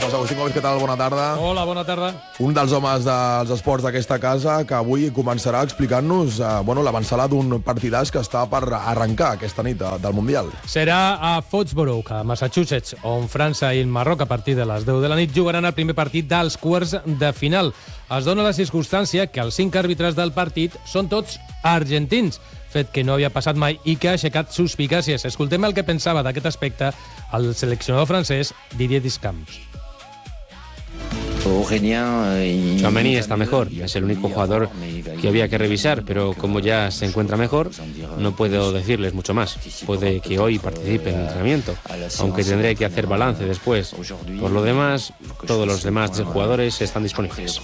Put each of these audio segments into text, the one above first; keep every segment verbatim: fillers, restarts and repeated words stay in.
José Agustín Gómez, què tal? Bona tarda. Hola, bona tarda. Un dels homes dels esports d'aquesta casa que avui començarà explicant-nos eh, bueno, l'avançada d'un partidàs que està per arrencar aquesta nit eh, del Mundial. Serà a Foxborough, a Massachusetts, on França i el Marroc, a partir de les deu de la nit, jugaran el primer partit dels quarts de final. Es dona la circumstància que els cinc àrbitres del partit són tots argentins, fet que no havia passat mai i que ha aixecat suspicàcies. Escoltem el que pensava d'aquest aspecte el seleccionador francès Didier Deschamps. Tchouaméni está mejor, es el único jugador que había que revisar, pero como ya se encuentra mejor, no puedo decirles mucho más. Puede que hoy participe en el entrenamiento, aunque tendré que hacer balance después. Por lo demás, todos los demás jugadores están disponibles.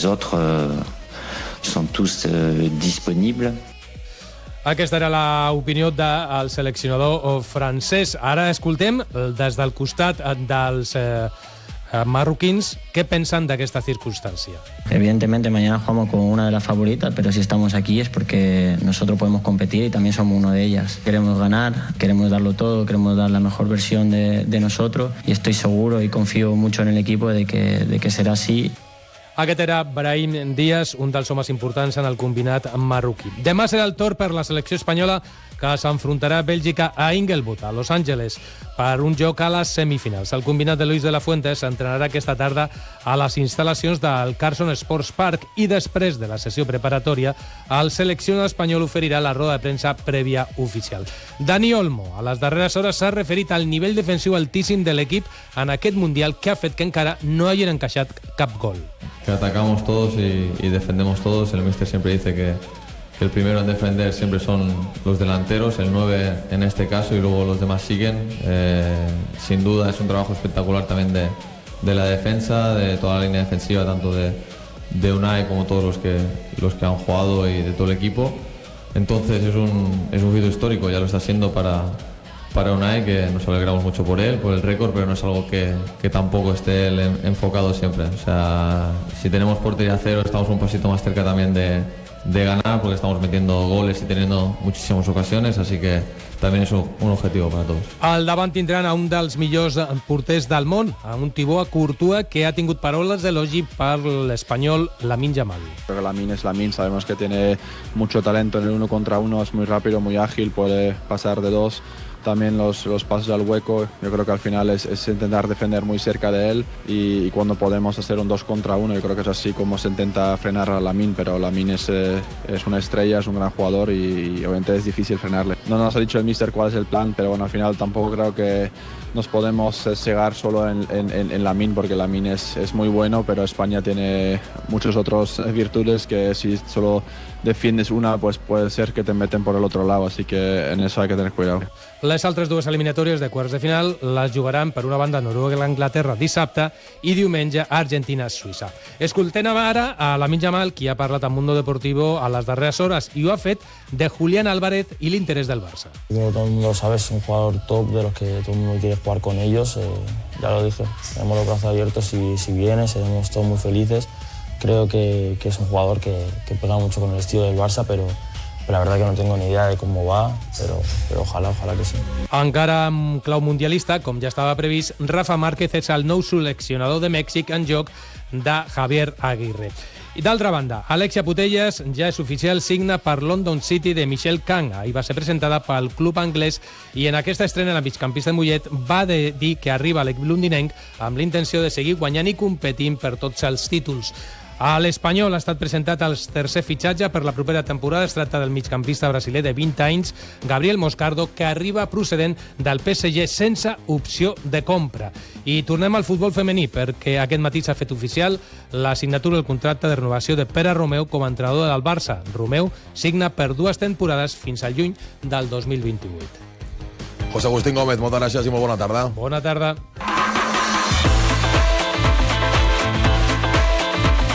Aquesta era l'opinió del seleccionador francès. Ara escoltem des del costat dels eh, marroquins què pensen d'aquesta circunstància. Evidentemente mañana jugamos con una de las favoritas, pero si estamos aquí es porque nosotros podemos competir y también somos uno de ellas. Queremos ganar, queremos darlo todo, queremos dar la mejor versión de, de nosotros y estoy seguro y confío mucho en el equipo de que, de que será así. Aquest era Brahim Díaz, un dels homes importants en el combinat marroquí. Demà serà el torn per la selecció espanyola que s'enfrontarà a Bèlgica a Inglewood, a Los Angeles, per un joc a les semifinals. El combinat de Luis de la Fuente s'entrenarà aquesta tarda a les instal·lacions del Carson Sports Park i després de la sessió preparatòria el seleccionador espanyol oferirà la roda de premsa prèvia oficial. Dani Olmo, a les darreres hores, s'ha referit al nivell defensiu altíssim de l'equip en aquest Mundial que ha fet que encara no hagin encaixat cap gol. Que atacamos todos y, y defendemos todos. El míster siempre dice que, que el primero en defender siempre son los delanteros, el nueve en este caso, y luego los demás siguen. Eh, sin duda es un trabajo espectacular también de, de la defensa, de toda la línea defensiva, tanto de, de Unai como todos los que, los que han jugado y de todo el equipo. Entonces es un, es un hito histórico, ya lo está siendo para... para Unai, que nos alegramos mucho por él, por el récord, pero no es algo que, que tampoco esté él enfocado siempre. O sea, si tenemos portería cero, estamos un pasito más cerca también de, de ganar, porque estamos metiendo goles y teniendo muchísimas ocasiones, así que també és un objectiu per a tots. Al davant tindran a un dels millors porters del món, a un Thibaut Courtois, que ha tingut paraules d'elogi per l'espanyol Lamine Yamal. Creo que Lamine es Lamine, sabemos que tiene mucho talento en el uno contra uno, es muy rápido, muy ágil, puede pasar de dos. También los, los pasos al hueco, yo creo que al final es, es intentar defender muy cerca de él y, y cuando podemos hacer un dos contra uno, yo creo que es así como se intenta frenar a Lamine, pero Lamine es, eh, es una estrella, es un gran jugador y, y obviamente es difícil frenarle. No nos ha dicho el míster cuál es el plan, pero bueno, al final tampoco creo que nos podemos cegar solo en, en, en Lamine, porque Lamine es, es muy bueno, pero España tiene muchas otras virtudes que si solo defiendes una, pues puede ser que te meten por el otro lado, así que en eso hay que tener cuidado. Les altres dues eliminatòries de quarts de final les jugaran per una banda Noruega i Anglaterra dissabte i diumenge Argentina-Suïssa. Escoltem ara a Lamine Yamal, qui ha parlat amb Mundo Deportivo a les darreres hores i ho ha fet de Julián Álvarez i l'interès del Barça. Todo el mundo lo sabe, es un jugador top de los que todo el mundo quiere jugar con ellos. Eh, ya lo dije, tenemos los brazos abiertos y si viene seremos todos muy felices. Creo que, que es un jugador que, que pega mucho con el estilo del Barça, pero, pero la verdad que no tengo ni idea de cómo va, pero, pero ojalá, ojalá que sí. Encara amb clau mundialista, com ja estava previst, Rafa Márquez és el nou seleccionador de Mèxic en joc de Javier Aguirre. I d'altra banda, Alexia Putellas ja és oficial, signa per London City de Michelle Kang. Ahir va ser presentada pel club anglès i en aquesta estrena la migcampista de Mollet va de dir que arriba a l'equip londinenc amb la intenció de seguir guanyant i competint per tots els títols. A l'Espanyol ha estat presentat el tercer fitxatge per la propera temporada. Es tracta del migcampista brasiler de vint anys, Gabriel Moscardo, que arriba procedent del P S G sense opció de compra. I tornem al futbol femení, perquè aquest matí s'ha fet oficial la signatura del contracte de renovació de Pere Romeu com a entrenador del Barça. Romeu signa per dues temporades fins al juny del dos mil vint-i-vuit. José Agustín Gómez, moltes gràcies i molt bona tarda. Bona tarda. El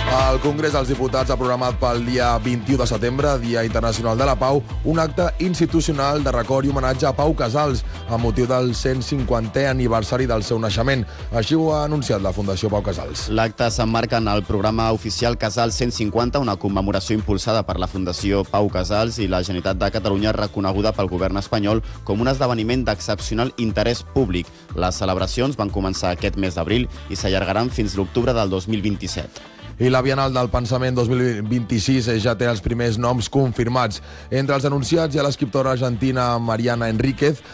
Congrés dels Diputats ha programat pel dia vint-i-u de setembre, Dia Internacional de la Pau, un acte institucional de record i homenatge a Pau Casals, amb motiu del cent cinquantè aniversari del seu naixement. Així ho ha anunciat la Fundació Pau Casals. L'acte s'emmarca en el programa oficial Casals cent cinquanta, una commemoració impulsada per la Fundació Pau Casals i la Generalitat de Catalunya, reconeguda pel govern espanyol com un esdeveniment d'excepcional interès públic. Les celebracions van començar aquest mes d'abril i s'allargaran fins l'octubre del dos mil vint-i-set. I la Bienal del Pensament dos mil vint-i-sis ja té els primers noms confirmats. Entre els anunciats hi ha l'escriptora argentina Mariana Enríquez,